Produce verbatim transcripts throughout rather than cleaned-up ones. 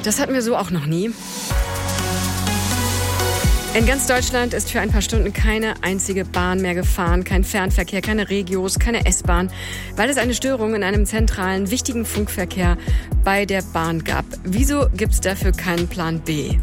Das hatten wir so auch noch nie. In ganz Deutschland ist für ein paar Stunden keine einzige Bahn mehr gefahren, kein Fernverkehr, keine Regios, keine S-Bahn, weil es eine Störung in einem zentralen, wichtigen Funkverkehr bei der Bahn gab. Wieso gibt's dafür keinen Plan B?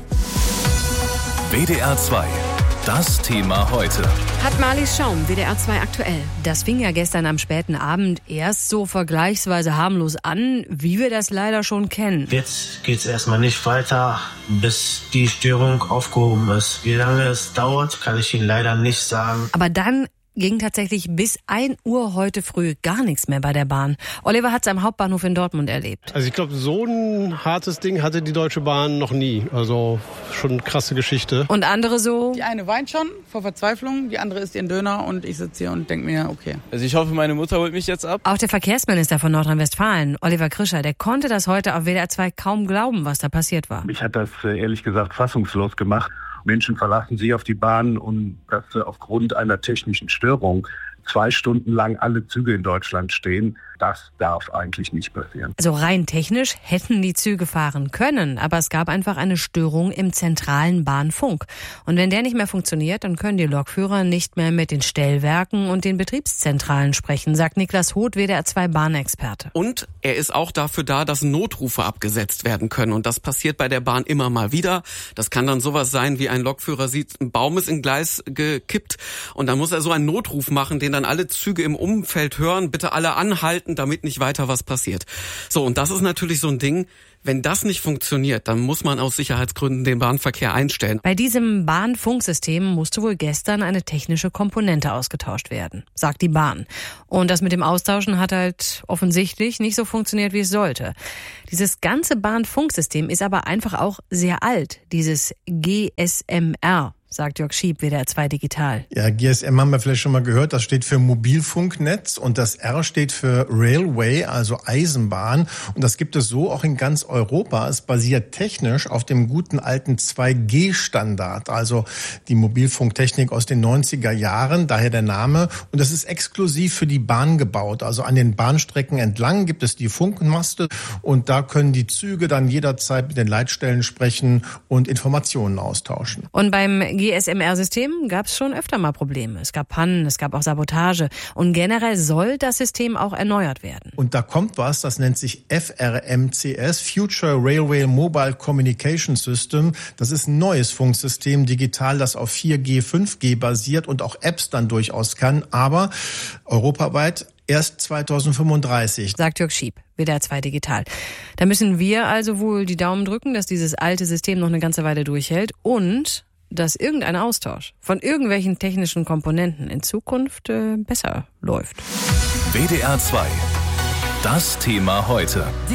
W D R zwei. Das Thema heute. Hat Marlies Schaum, W D R zwei aktuell. Das fing ja gestern am späten Abend erst so vergleichsweise harmlos an, wie wir das leider schon kennen. Jetzt geht's erstmal nicht weiter, bis die Störung aufgehoben ist. Wie lange es dauert, kann ich Ihnen leider nicht sagen. Aber dann ging tatsächlich bis ein Uhr heute früh gar nichts mehr bei der Bahn. Oliver hat es am Hauptbahnhof in Dortmund erlebt. Also ich glaube, so ein hartes Ding hatte die Deutsche Bahn noch nie. Also schon eine krasse Geschichte. Und andere so? Die eine weint schon vor Verzweiflung, die andere isst ihren Döner und ich sitze hier und denke mir, okay. Also ich hoffe, meine Mutter holt mich jetzt ab. Auch der Verkehrsminister von Nordrhein-Westfalen, Oliver Krischer, der konnte das heute auf W D R zwei kaum glauben, was da passiert war. Mich hat das ehrlich gesagt fassungslos gemacht. Menschen verlassen sich auf die Bahn und dass aufgrund einer technischen Störung zwei Stunden lang alle Züge in Deutschland stehen, das darf eigentlich nicht passieren. Also rein technisch hätten die Züge fahren können, aber es gab einfach eine Störung im zentralen Bahnfunk. Und wenn der nicht mehr funktioniert, dann können die Lokführer nicht mehr mit den Stellwerken und den Betriebszentralen sprechen, sagt Niklas Hoth, W D R zwei Bahnexperte. Und er ist auch dafür da, dass Notrufe abgesetzt werden können. Und das passiert bei der Bahn immer mal wieder. Das kann dann sowas sein, wie ein Lokführer sieht, ein Baum ist in Gleis gekippt und dann muss er so einen Notruf machen, den dann alle Züge im Umfeld hören, bitte alle anhalten, damit nicht weiter was passiert. So, und das ist natürlich so ein Ding, wenn das nicht funktioniert, dann muss man aus Sicherheitsgründen den Bahnverkehr einstellen. Bei diesem Bahnfunksystem musste wohl gestern eine technische Komponente ausgetauscht werden, sagt die Bahn. Und das mit dem Austauschen hat halt offensichtlich nicht so funktioniert, wie es sollte. Dieses ganze Bahnfunksystem ist aber einfach auch sehr alt, dieses G S M R. Sagt Jörg Schieb, W D R zwei Digital. Ja, G S M haben wir vielleicht schon mal gehört. Das steht für Mobilfunknetz und das R steht für Railway, also Eisenbahn. Und das gibt es so auch in ganz Europa. Es basiert technisch auf dem guten alten zwei G Standard, also die Mobilfunktechnik aus den neunziger Jahren, daher der Name. Und das ist exklusiv für die Bahn gebaut. Also an den Bahnstrecken entlang gibt es die Funkmaste und da können die Züge dann jederzeit mit den Leitstellen sprechen und Informationen austauschen. Und beim G S M R-System gab es schon öfter mal Probleme. Es gab Pannen, es gab auch Sabotage. Und generell soll das System auch erneuert werden. Und da kommt was, das nennt sich F R M C S, Future Railway Mobile Communication System. Das ist ein neues Funksystem, digital, das auf vier G, fünf G basiert und auch Apps dann durchaus kann. Aber europaweit erst zweitausendfünfunddreißig. Sagt Jörg Schieb, W D R zwei Digital. Da müssen wir also wohl die Daumen drücken, dass dieses alte System noch eine ganze Weile durchhält und dass irgendein Austausch von irgendwelchen technischen Komponenten in Zukunft äh, besser läuft. W D R zwei. Das Thema heute.